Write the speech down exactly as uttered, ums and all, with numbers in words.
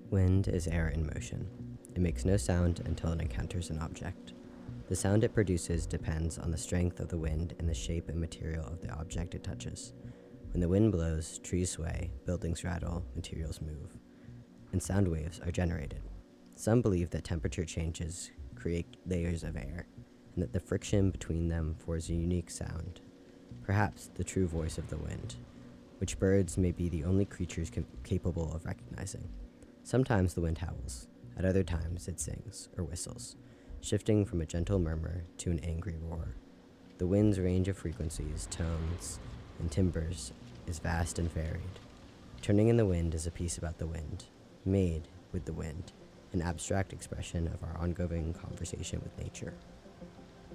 Wind is air in motion. It makes no sound until it encounters an object. The sound it produces depends on the strength of the wind and the shape and material of the object it touches. When the wind blows, trees sway, buildings rattle, materials move, and sound waves are generated. Some believe that temperature changes create layers of air, and that the friction between them forms a unique sound, perhaps the true voice of the wind, which birds may be the only creatures com- capable of recognizing. Sometimes the wind howls, at other times it sings or whistles, shifting from a gentle murmur to an angry roar. The wind's range of frequencies, tones, and timbres is vast and varied. Turning in the Wind is a piece about the wind, made with the wind, an abstract expression of our ongoing conversation with nature.